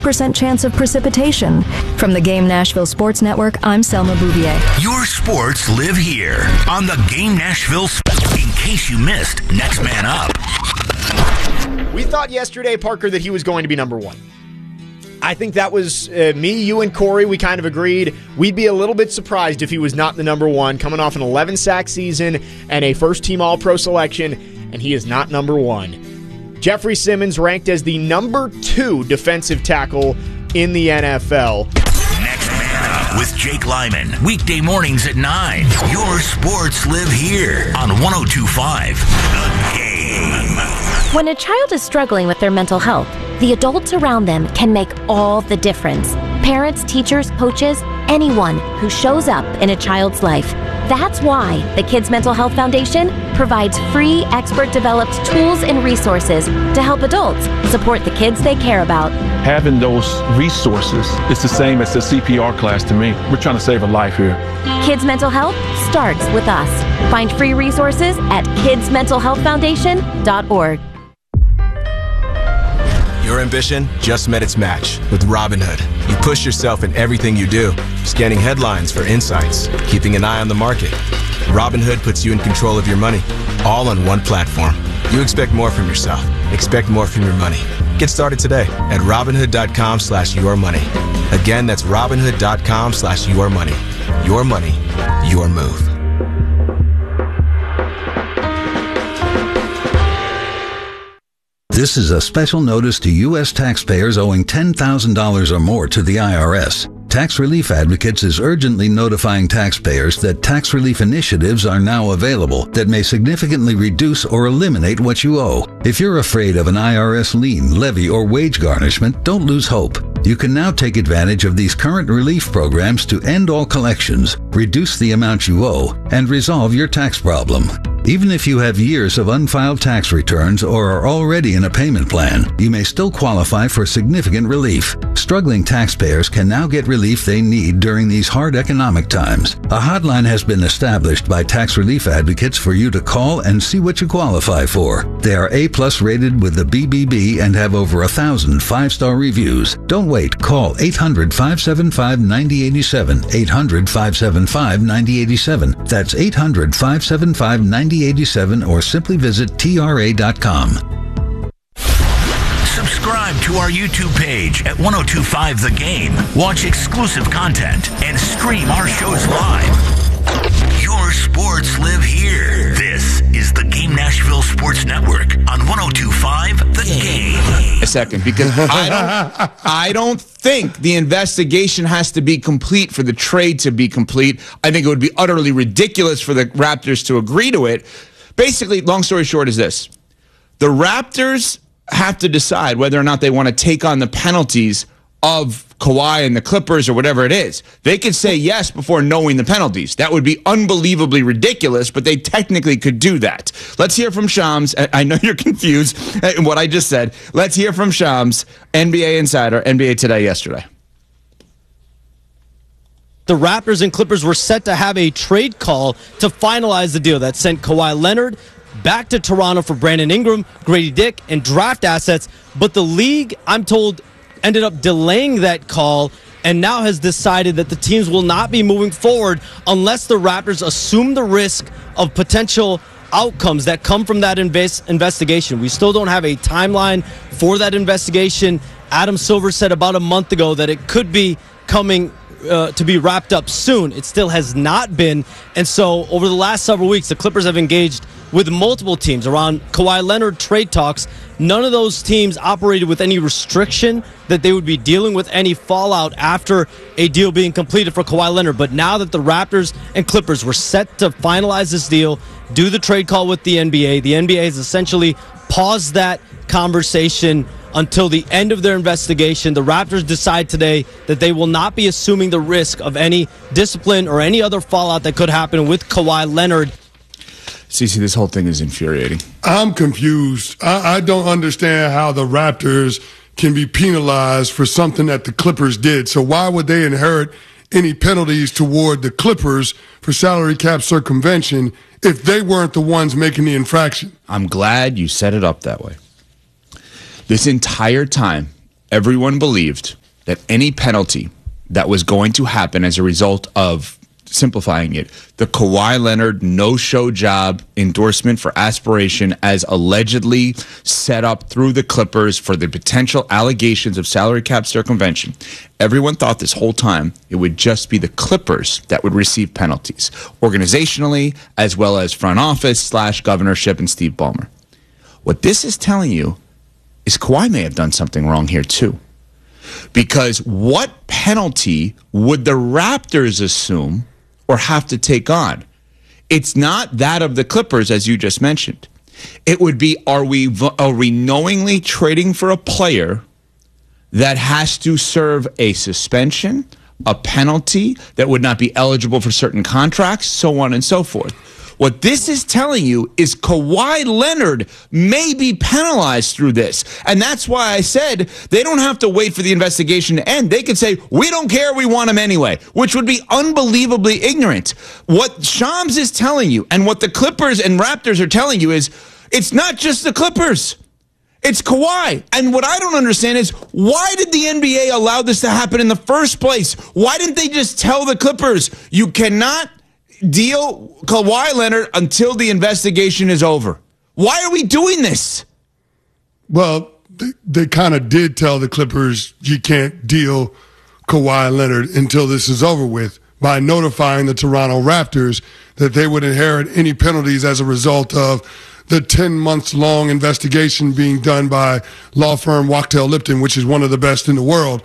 percent chance of precipitation. From the Game Nashville Sports Network, I'm Selma Bouvier. Your sports live here on the Game Nashville. In case you missed Next Man Up. We thought yesterday, Parker, that he was going to be number one. I think that was me, you, and Corey. We kind of agreed. We'd be a little bit surprised if he was not the number one, coming off an 11-sack season and a first-team All-Pro selection, and he is not number one. Jeffrey Simmons ranked as the number 2 defensive tackle in the NFL. Next Man Up with Jake Lyman. Weekday mornings at 9. Your sports live here on 102.5 The Game. When a child is struggling with their mental health, the adults around them can make all the difference. Parents, teachers, coaches, anyone who shows up in a child's life. That's why the Kids Mental Health Foundation provides free, expert-developed tools and resources to help adults support the kids they care about. Having those resources is the same as the CPR class to me. We're trying to save a life here. Kids Mental Health starts with us. Find free resources at kidsmentalhealthfoundation.org. Your ambition just met its match with Robinhood. You push yourself in everything you do, scanning headlines for insights, keeping an eye on the market. Robinhood puts you in control of your money, all on one platform. You expect more from yourself. Expect more from your money. Get started today at Robinhood.com/yourmoney. Again, that's Robinhood.com/yourmoney. Your money, your move. This is a special notice to U.S. taxpayers owing $10,000 or more to the IRS. Tax Relief Advocates is urgently notifying taxpayers that tax relief initiatives are now available that may significantly reduce or eliminate what you owe. If you're afraid of an IRS lien, levy, or wage garnishment, don't lose hope. You can now take advantage of these current relief programs to end all collections, reduce the amount you owe, and resolve your tax problem. Even if you have years of unfiled tax returns or are already in a payment plan, you may still qualify for significant relief. Struggling taxpayers can now get relief they need during these hard economic times. A hotline has been established by Tax Relief Advocates for you to call and see what you qualify for. They are A+ rated with the BBB and have over 1,000 5-star reviews. Don't wait. Call 800-575-9087. 800-575-9087. That's 800-575-9087 or simply visit TRA.com. Subscribe to our YouTube page at 102.5 The Game. Watch exclusive content and stream our shows live. Your sports live here. This is the Game Nashville Sports Network on 102.5 The Game. A second, because I don't think the investigation has to be complete for the trade to be complete. I think it would be utterly ridiculous for the Raptors to agree to it. Basically, long story short is this. The Raptors have to decide whether or not they want to take on the penalties of Kawhi and the Clippers or whatever it is. They could say yes before knowing the penalties. That would be unbelievably ridiculous, but they technically could do that. Let's hear from Shams. I know you're confused in what I just said. Let's hear from Shams, NBA insider, NBA Today yesterday. The Raptors and Clippers were set to have a trade call to finalize the deal that sent Kawhi Leonard back to Toronto for Brandon Ingram, Grady Dick, and draft assets. But the league, I'm told, ended up delaying that call and now has decided that the teams will not be moving forward unless the Raptors assume the risk of potential outcomes that come from that investigation. We still don't have a timeline for that investigation. Adam Silver said about a month ago that it could be coming to be wrapped up soon. It still has not been. And so over the last several weeks, the Clippers have engaged with multiple teams around Kawhi Leonard trade talks. None of those teams operated with any restriction that they would be dealing with any fallout after a deal being completed for Kawhi Leonard. But now that the Raptors and Clippers were set to finalize this deal, do the trade call with the NBA has essentially paused that conversation until the end of their investigation. The Raptors decide today that they will not be assuming the risk of any discipline or any other fallout that could happen with Kawhi Leonard. CC, this whole thing is infuriating. I'm confused. I don't understand how the Raptors can be penalized for something that the Clippers did. So why would they inherit any penalties toward the Clippers for salary cap circumvention if they weren't the ones making the infraction? I'm glad you set it up that way. This entire time, everyone believed that any penalty that was going to happen as a result of, simplifying it, the Kawhi Leonard no-show job endorsement for aspiration as allegedly set up through the Clippers for the potential allegations of salary cap circumvention. Everyone thought this whole time it would just be the Clippers that would receive penalties, organizationally, as well as front office / governorship and Steve Ballmer. What this is telling you is Kawhi may have done something wrong here too. Because what penalty would the Raptors assume or have to take on? It's not that of the Clippers, as you just mentioned. It would be, are we knowingly trading for a player that has to serve a suspension, a penalty, that would not be eligible for certain contracts, so on and so forth? What this is telling you is Kawhi Leonard may be penalized through this. And that's why I said they don't have to wait for the investigation to end. They could say, we don't care, we want him anyway, which would be unbelievably ignorant. What Shams is telling you and what the Clippers and Raptors are telling you is it's not just the Clippers. It's Kawhi. And what I don't understand is, why did the NBA allow this to happen in the first place? Why didn't they just tell the Clippers, you cannot deal Kawhi Leonard until the investigation is over? Why are we doing this? Well, they kind of did tell the Clippers you can't deal Kawhi Leonard until this is over with by notifying the Toronto Raptors that they would inherit any penalties as a result of the 10 months long investigation being done by law firm Wachtell Lipton, which is one of the best in the world.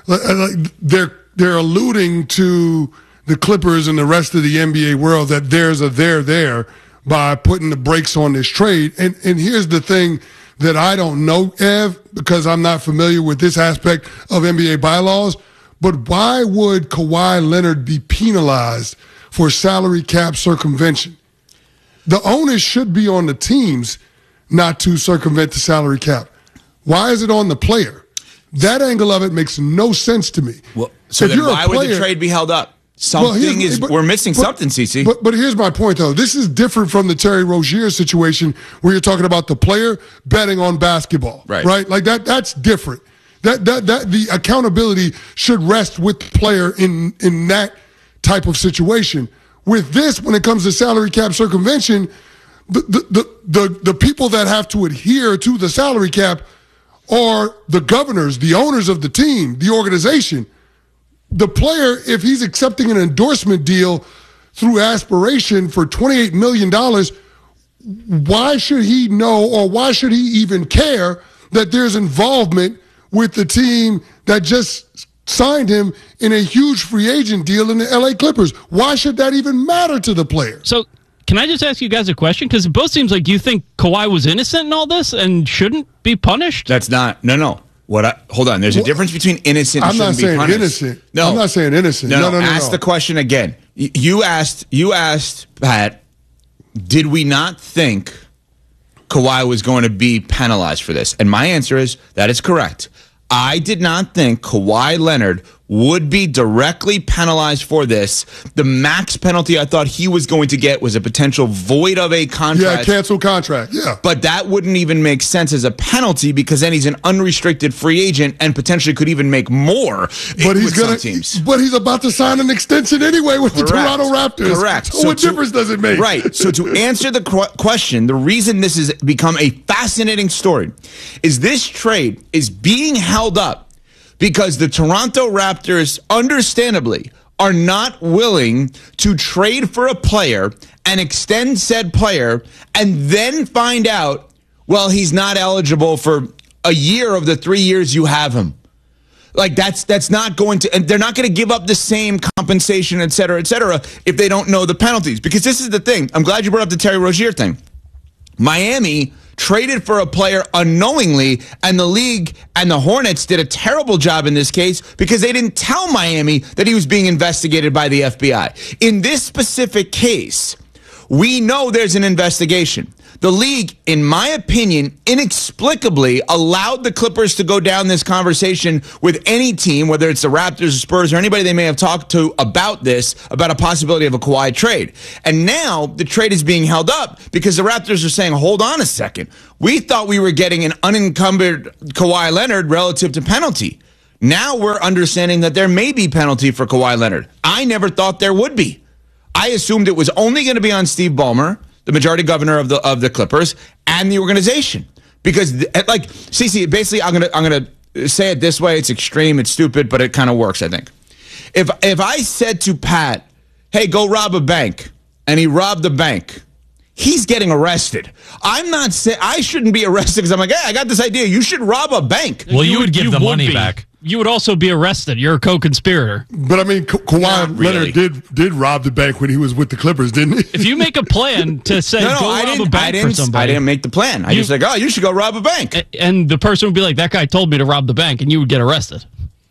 They're alluding to the Clippers and the rest of the NBA world that there's a there by putting the brakes on this trade. And here's the thing that I don't know, Ev, because I'm not familiar with this aspect of NBA bylaws, but why would Kawhi Leonard be penalized for salary cap circumvention? The onus should be on the teams not to circumvent the salary cap. Why is it on the player? That angle of it makes no sense to me. Well, so then why would the trade be held up? We're missing something, CC. But here's my point, though. This is different from the Terry Rozier situation where you're talking about the player betting on basketball, right? Like that's different. That the accountability should rest with the player in that type of situation. With this, when it comes to salary cap circumvention, the people that have to adhere to the salary cap are the governors, the owners of the team, the organization. The player, if he's accepting an endorsement deal through aspiration for $28 million, why should he know, or why should he even care that there's involvement with the team that just signed him in a huge free agent deal in the LA Clippers? Why should that even matter to the player? So can I just ask you guys a question? Because it both seems like you think Kawhi was innocent in all this and shouldn't be punished. That's not, no. Hold on. There's a difference between innocent and shouldn't be punished. I'm not saying innocent. No. I'm not saying innocent. No. Ask the question again. You asked, Pat, did we not think Kawhi was going to be penalized for this? And my answer is, that is correct. I did not think Kawhi Leonard would be directly penalized for this. The max penalty I thought he was going to get was a potential void of a contract. Yeah, cancel contract, yeah. But that wouldn't even make sense as a penalty because then he's an unrestricted free agent and potentially could even make more with some teams. But he's about to sign an extension anyway with the Toronto Raptors. Correct. So what difference does it make? Right. So to answer the question, the reason this has become a fascinating story is this trade is being held up because the Toronto Raptors, understandably, are not willing to trade for a player and extend said player and then find out, well, he's not eligible for a year of the 3 years you have him. Like, that's not going to, and they're not going to give up the same compensation, et cetera, if they don't know the penalties. Because this is the thing. I'm glad you brought up the Terry Rozier thing. Miami traded for a player unknowingly, and the league and the Hornets did a terrible job in this case because they didn't tell Miami that he was being investigated by the FBI. In this specific case, we know there's an investigation. The league, in my opinion, inexplicably allowed the Clippers to go down this conversation with any team, whether it's the Raptors or Spurs or anybody they may have talked to about this, about a possibility of a Kawhi trade. And now the trade is being held up because the Raptors are saying, hold on a second. We thought we were getting an unencumbered Kawhi Leonard relative to penalty. Now we're understanding that there may be penalty for Kawhi Leonard. I never thought there would be. I assumed it was only going to be on Steve Ballmer, the majority governor of the Clippers, and the organization. Because, like, CC, basically, I'm gonna say it this way. It's extreme, it's stupid, but it kind of works, I think. If I said to Pat, hey, go rob a bank, and he robbed the bank, he's getting arrested. I'm not saying I shouldn't be arrested because I'm like, hey, I got this idea. You should rob a bank. Well, you would give the money back. You would also be arrested. You're a co-conspirator. But I mean, Kawhi Leonard did rob the bank when he was with the Clippers, didn't he? If you make a plan to say go rob a bank for somebody, I didn't make the plan. I just like, oh, you should go rob a bank, and the person would be like, that guy told me to rob the bank, and you would get arrested.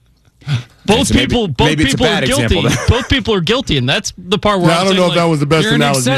Both people are guilty. Both people are guilty, and that's the part where I don't know if that was the best analogy.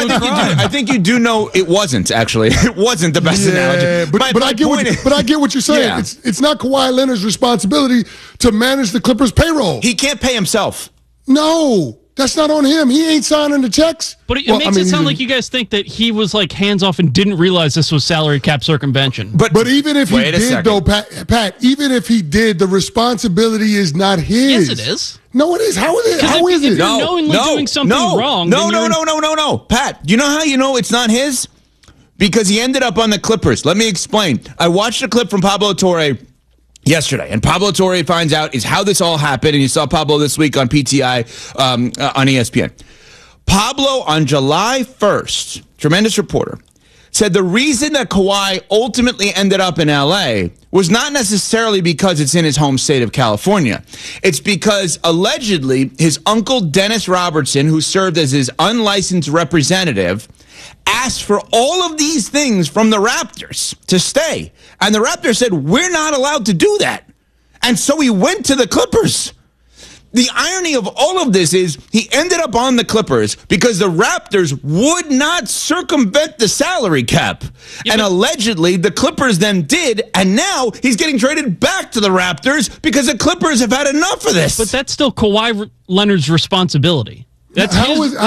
I think you do know it wasn't actually. It wasn't the best analogy. But I get what you're saying. Yeah. It's not Kawhi Leonard's responsibility to manage the Clippers' payroll. He can't pay himself. No. That's not on him. He ain't signing the checks. But it makes it sound like you guys think that he was like hands off and didn't realize this was salary cap circumvention. But even if he did, though, Pat, even if he did, the responsibility is not his. Yes, it is. No, it is. How is it? How is it? If you're knowingly doing something wrong. No. Pat, you know how you know it's not his? Because he ended up on the Clippers. Let me explain. I watched a clip from Pablo Torre yesterday, and Pablo Torre finds out is how this all happened, and you saw Pablo this week on PTI on ESPN. Pablo, on July 1st, tremendous reporter, said the reason that Kawhi ultimately ended up in L.A. was not necessarily because it's in his home state of California. It's because, allegedly, his uncle Dennis Robertson, who served as his unlicensed representative, asked for all of these things from the Raptors to stay. And the Raptors said, we're not allowed to do that. And so he went to the Clippers. The irony of all of this is he ended up on the Clippers because the Raptors would not circumvent the salary cap. And allegedly, the Clippers then did, and now he's getting traded back to the Raptors because the Clippers have had enough of this. But that's still Kawhi Leonard's responsibility. How is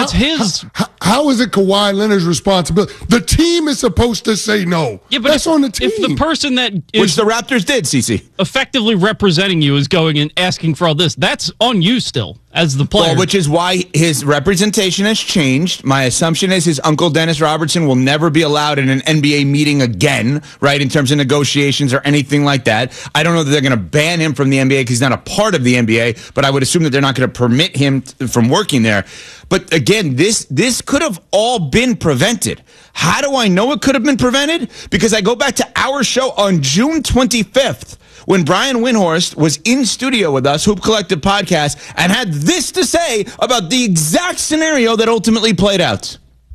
it Kawhi Leonard's responsibility? The team is supposed to say no. Yeah, but that's on the team. If the person that is which the Raptors did, CC, effectively representing you is going and asking for all this, that's on you still as the player. Well, which is why his representation has changed. My assumption is his uncle Dennis Robertson will never be allowed in an NBA meeting again, right, in terms of negotiations or anything like that. I don't know that they're going to ban him from the NBA because he's not a part of the NBA, but I would assume that they're not going to permit him from working there. But again, this could have all been prevented. How do I know it could have been prevented? Because I go back to our show on June 25th when Brian Windhorst was in studio with us, Hoop Collective Podcast, and had this to say about the exact scenario that ultimately played out.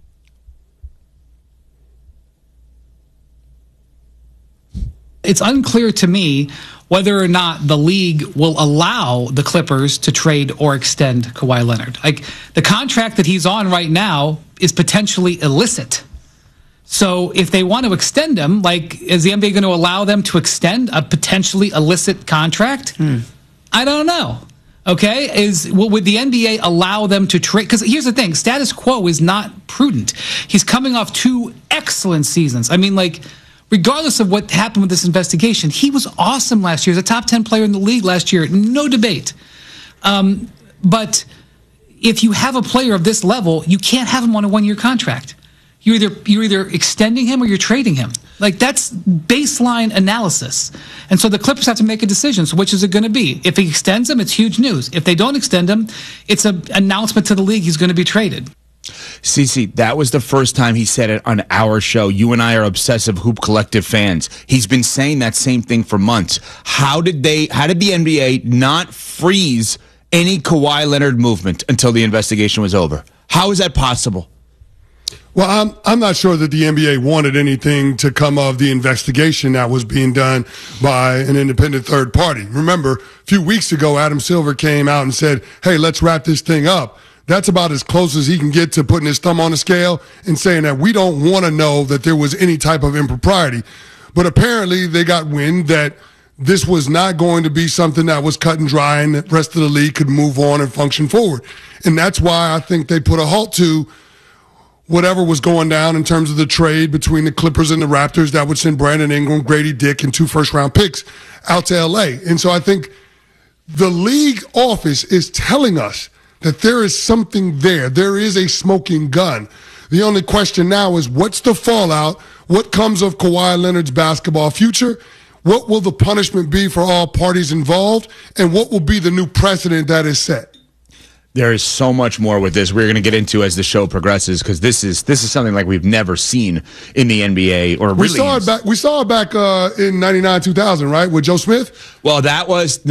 It's unclear to me whether or not the league will allow the Clippers to trade or extend Kawhi Leonard. Like, the contract that he's on right now is potentially illicit. So if they want to extend him, like, is the NBA going to allow them to extend a potentially illicit contract? I don't know. Okay, would the NBA allow them to trade? Because here's the thing, status quo is not prudent. He's coming off 2 excellent seasons. I mean, like, regardless of what happened with this investigation, he was awesome last year. He was a top 10 player in the league last year, no debate. But if you have a player of this level, you can't have him on a 1-year contract. You're either extending him or you're trading him. Like, that's baseline analysis. And so the Clippers have to make a decision. So which is it going to be? If he extends him, it's huge news. If they don't extend him, it's an announcement to the league he's going to be traded. CC, that was the first time he said it on our show. You and I are obsessive Hoop Collective fans. He's been saying that same thing for months. How did the NBA not freeze any Kawhi Leonard movement until the investigation was over? How is that possible? Well, I'm not sure that the NBA wanted anything to come of the investigation that was being done by an independent third party. Remember, a few weeks ago, Adam Silver came out and said, hey, let's wrap this thing up. that's about as close as he can get to putting his thumb on the scale and saying that we don't want to know that there was any type of impropriety. But apparently they got wind that this was not going to be something that was cut and dry and the rest of the league could move on and function forward. And that's why I think they put a halt to whatever was going down in terms of the trade between the Clippers and the Raptors that would send Brandon Ingram, Grady Dick, and 2 first-round picks out to L.A. And so I think the league office is telling us that there is something there. There is a smoking gun. The only question now is what's the fallout? What comes of Kawhi Leonard's basketball future? What will the punishment be for all parties involved? And what will be the new precedent that is set? There is so much more with this we're going to get into as the show progresses, because this is something like we've never seen in the NBA or really. We saw it back in 99, 2000, right, with Joe Smith? Well, that was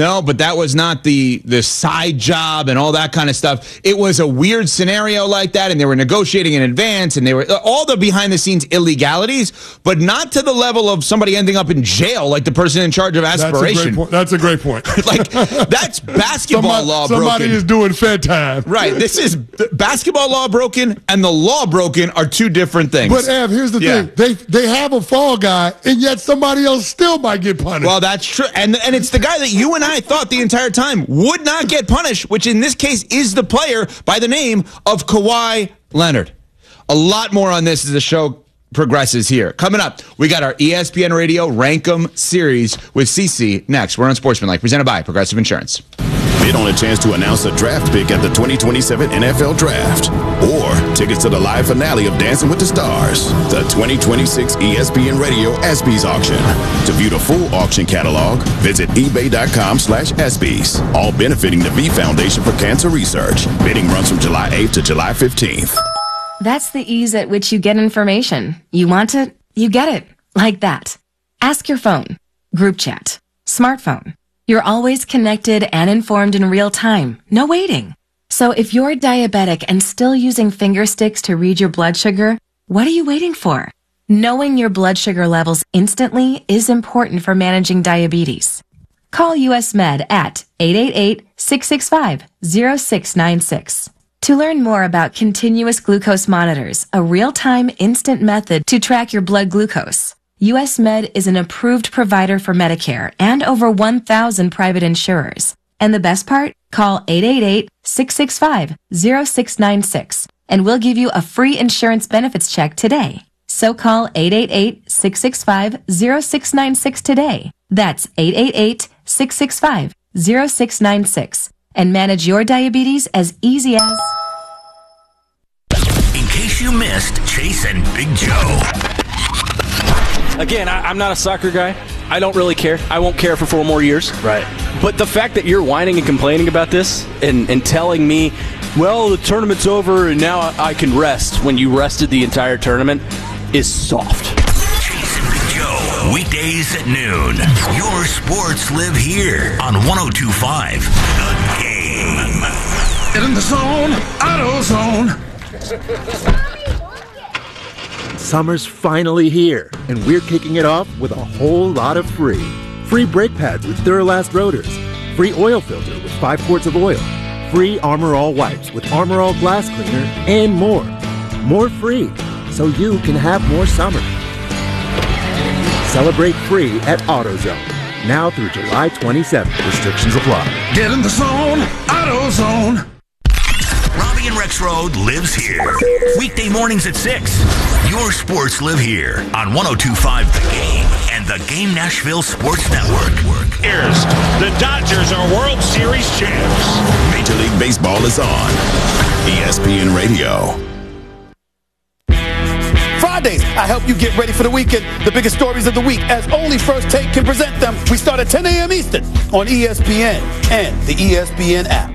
not the side job and all that kind of stuff. It was a weird scenario like that, and they were negotiating in advance, and they were all the behind the scenes illegalities, but not to the level of somebody ending up in jail like the person in charge of aspiration. That's a great point. Like, that's basketball law broken. Somebody is doing Fed time. Right. This is basketball law broken and the law broken are two different things. But, Ev, here's the thing. They have a fall guy, and yet somebody else still might get punished. Well, that's true. And it's the guy that you and I thought the entire time would not get punished, which in this case is the player by the name of Kawhi Leonard. A lot more on this as the show progresses here. Coming up, we got our ESPN Radio Rankem series with CC next. We're on Sportsmanlike, presented by Progressive Insurance. Bid on a chance to announce a draft pick at the 2027 NFL Draft, or tickets to the live finale of Dancing with the Stars, the 2026 ESPN Radio ESPYs auction. To view the full auction catalog, visit ebay.com/ESPYs. All benefiting the V Foundation for Cancer Research. Bidding runs from July 8th to July 15th. That's the ease at which you get information. You want it, you get it. Like that. Ask your phone. Group chat. Smartphone. You're always connected and informed in real time. No waiting. So if you're diabetic and still using finger sticks to read your blood sugar, what are you waiting for? Knowing your blood sugar levels instantly is important for managing diabetes. Call US Med at 888-665-0696. To learn more about continuous glucose monitors, a real-time instant method to track your blood glucose. US Med is an approved provider for Medicare and over 1,000 private insurers. And the best part? Call 888-665-0696 and we'll give you a free insurance benefits check today. So call 888-665-0696 today. That's 888-665-0696 and manage your diabetes as easy as... In case you missed Chase and Big Joe. Again, I'm not a soccer guy. I don't really care. I won't care for 4 more years. Right. But the fact that you're whining and complaining about this and telling me, well, the tournament's over and now I can rest when you rested the entire tournament is soft. Chase and Big Joe, weekdays at noon. Your sports live here on 102.5 The Game. Get in the zone, AutoZone. Summer's finally here, and we're kicking it off with a whole lot of free. Free brake pads with Duralast rotors. Free oil filter with 5 quarts of oil. Free Armor All wipes with Armor All glass cleaner, and more. More free, so you can have more summer. Celebrate free at AutoZone. Now through July 27th. Restrictions apply. Get in the zone, AutoZone. Robbie and Rex Road lives here. Weekday mornings at 6. Your sports live here on 102.5 The Game and the Game Nashville Sports Network. Here's the Dodgers are World Series champs. Major League Baseball is on ESPN Radio. Fridays, I help you get ready for the weekend. The biggest stories of the week, as only First Take can present them. We start at 10 a.m. Eastern on ESPN and the ESPN app.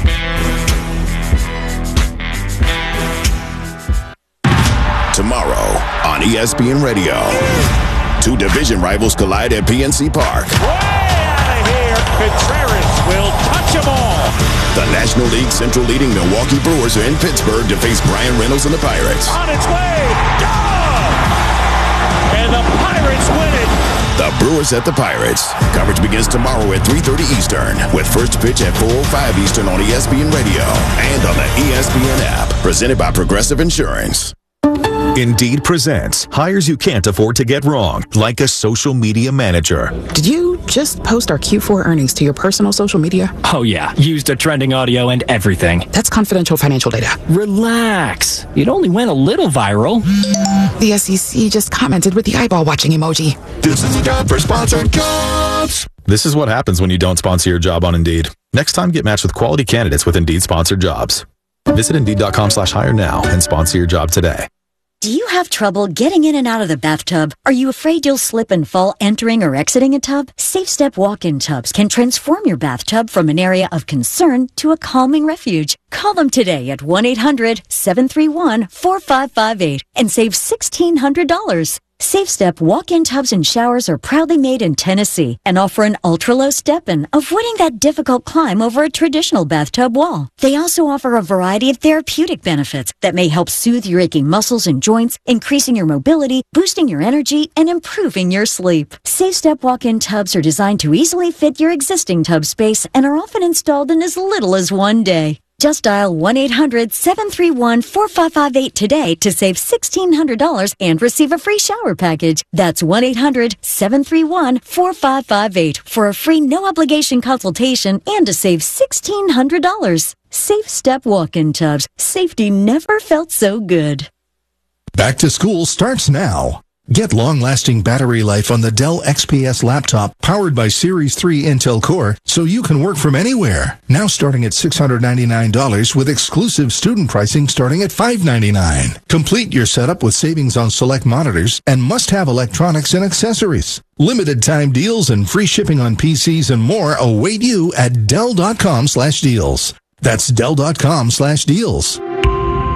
Tomorrow on ESPN Radio, 2 division rivals collide at PNC Park. Way out of here, Contreras will touch them all. The National League Central leading Milwaukee Brewers are in Pittsburgh to face Brian Reynolds and the Pirates. On its way, go! And the Pirates win it The Brewers at the Pirates. Coverage begins tomorrow at 3:30 Eastern with first pitch at 4:05 Eastern on ESPN Radio and on the ESPN app. Presented by Progressive Insurance. Indeed presents hires you can't afford to get wrong, like a social media manager. Did you just post our Q4 earnings to your personal social media? Oh yeah, used a trending audio and everything. That's confidential financial data. Relax. It only went a little viral. The SEC just commented with the eyeball watching emoji. This is a job for sponsored jobs. This is what happens when you don't sponsor your job on Indeed. Next time, get matched with quality candidates with Indeed sponsored jobs. Visit Indeed.com/hire now and sponsor your job today. Do you have trouble getting in and out of the bathtub? Are you afraid you'll slip and fall entering or exiting a tub? SafeStep walk-in tubs can transform your bathtub from an area of concern to a calming refuge. Call them today at 1-800-731-4558 and save $1,600. SafeStep walk-in tubs and showers are proudly made in Tennessee and offer an ultra-low step-in, avoiding that difficult climb over a traditional bathtub wall. They also offer a variety of therapeutic benefits that may help soothe your aching muscles and joints, increasing your mobility, boosting your energy, and improving your sleep. SafeStep walk-in tubs are designed to easily fit your existing tub space and are often installed in as little as one day. Just dial 1-800-731-4558 today to save $1,600 and receive a free shower package. That's 1-800-731-4558 for a free no-obligation consultation and to save $1,600. SafeStep walk-in tubs. Safety never felt so good. Back to school starts now. Get long-lasting battery life on the Dell XPS laptop powered by Series 3 Intel Core so you can work from anywhere. Now starting at $699 with exclusive student pricing starting at $599. Complete your setup with savings on select monitors and must-have electronics and accessories. Limited time deals and free shipping on PCs and more await you at Dell.com/deals. That's Dell.com/deals.